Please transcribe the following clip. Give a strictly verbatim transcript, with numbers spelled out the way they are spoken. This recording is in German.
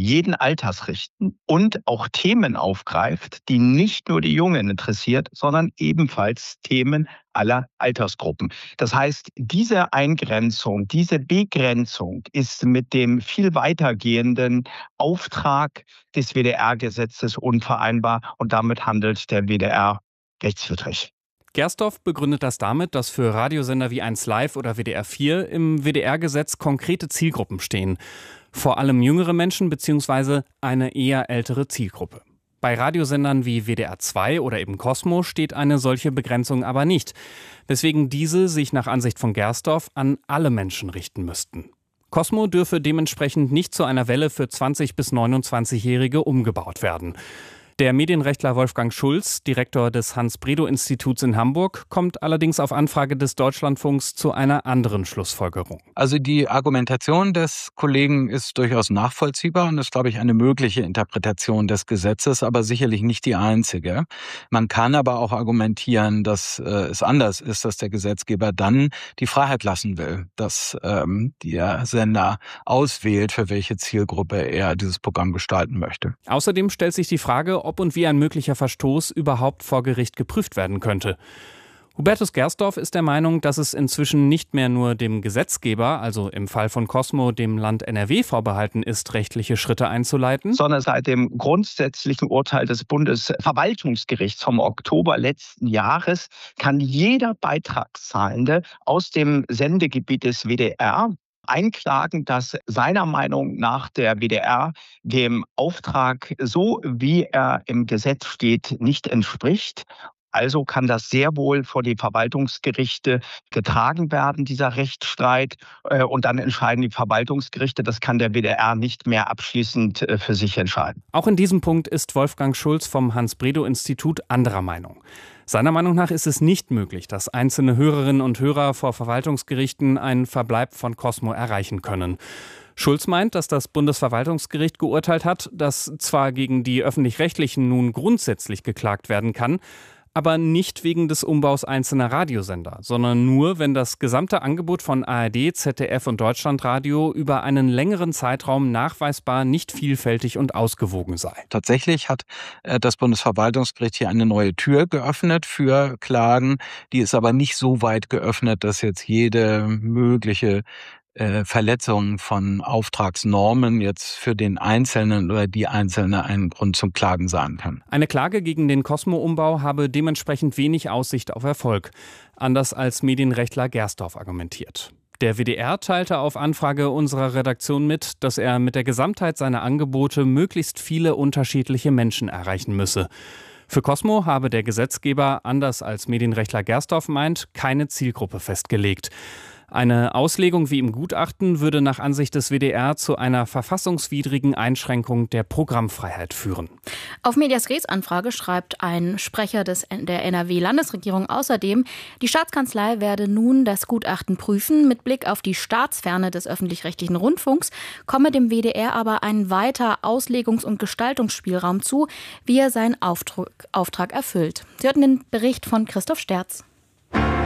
jeden Alters richten und auch Themen aufgreift, die nicht nur die Jungen interessiert, sondern ebenfalls Themen aller Altersgruppen. Das heißt, diese Eingrenzung, diese Begrenzung ist mit dem viel weitergehenden Auftrag des W D R-Gesetzes unvereinbar und damit handelt der W D R rechtswidrig. Gersdorf begründet das damit, dass für Radiosender wie eins Live oder W D R vier im W D R-Gesetz konkrete Zielgruppen stehen. Vor allem jüngere Menschen bzw. eine eher ältere Zielgruppe. Bei Radiosendern wie W D R zwei oder eben Cosmo steht eine solche Begrenzung aber nicht, weswegen diese sich nach Ansicht von Gersdorf an alle Menschen richten müssten. Cosmo dürfe dementsprechend nicht zu einer Welle für zwanzig- bis neunundzwanzigjährige umgebaut werden. Der Medienrechtler Wolfgang Schulz, Direktor des Hans-Bredow-Instituts in Hamburg, kommt allerdings auf Anfrage des Deutschlandfunks zu einer anderen Schlussfolgerung. Also die Argumentation des Kollegen ist durchaus nachvollziehbar und ist, glaube ich, eine mögliche Interpretation des Gesetzes, aber sicherlich nicht die einzige. Man kann aber auch argumentieren, dass äh, es anders ist, dass der Gesetzgeber dann die Freiheit lassen will, dass ähm, der Sender auswählt, für welche Zielgruppe er dieses Programm gestalten möchte. Außerdem stellt sich die Frage, ob und wie ein möglicher Verstoß überhaupt vor Gericht geprüft werden könnte. Hubertus Gersdorf ist der Meinung, dass es inzwischen nicht mehr nur dem Gesetzgeber, also im Fall von Cosmo dem Land N R W, vorbehalten ist, rechtliche Schritte einzuleiten, sondern seit dem grundsätzlichen Urteil des Bundesverwaltungsgerichts vom Oktober letzten Jahres kann jeder Beitragszahlende aus dem Sendegebiet des W D R einklagen, dass seiner Meinung nach der W D R dem Auftrag, so wie er im Gesetz steht, nicht entspricht. Also kann das sehr wohl vor die Verwaltungsgerichte getragen werden, dieser Rechtsstreit. Und dann entscheiden die Verwaltungsgerichte. Das kann der W D R nicht mehr abschließend für sich entscheiden. Auch in diesem Punkt ist Wolfgang Schulz vom Hans-Bredow-Institut anderer Meinung. Seiner Meinung nach ist es nicht möglich, dass einzelne Hörerinnen und Hörer vor Verwaltungsgerichten einen Verbleib von Cosmo erreichen können. Schulz meint, dass das Bundesverwaltungsgericht geurteilt hat, dass zwar gegen die Öffentlich-Rechtlichen nun grundsätzlich geklagt werden kann, aber nicht wegen des Umbaus einzelner Radiosender, sondern nur, wenn das gesamte Angebot von A R D, Z D F und Deutschlandradio über einen längeren Zeitraum nachweisbar nicht vielfältig und ausgewogen sei. Tatsächlich hat das Bundesverwaltungsgericht hier eine neue Tür geöffnet für Klagen. Die ist aber nicht so weit geöffnet, dass jetzt jede mögliche Verletzung von Auftragsnormen jetzt für den Einzelnen oder die Einzelne ein Grund zum Klagen sein kann. Eine Klage gegen den Cosmo-Umbau habe dementsprechend wenig Aussicht auf Erfolg, anders als Medienrechtler Gersdorf argumentiert. Der W D R teilte auf Anfrage unserer Redaktion mit, dass er mit der Gesamtheit seiner Angebote möglichst viele unterschiedliche Menschen erreichen müsse. Für Cosmo habe der Gesetzgeber, anders als Medienrechtler Gersdorf meint, keine Zielgruppe festgelegt. Eine Auslegung wie im Gutachten würde nach Ansicht des W D R zu einer verfassungswidrigen Einschränkung der Programmfreiheit führen. Auf Medias Res Anfrage schreibt ein Sprecher des, der N R W-Landesregierung außerdem, die Staatskanzlei werde nun das Gutachten prüfen. Mit Blick auf die Staatsferne des öffentlich-rechtlichen Rundfunks komme dem W D R aber ein weiter Auslegungs- und Gestaltungsspielraum zu, wie er seinen Auftrag, Auftrag erfüllt. Sie hörten den Bericht von Christoph Sterz.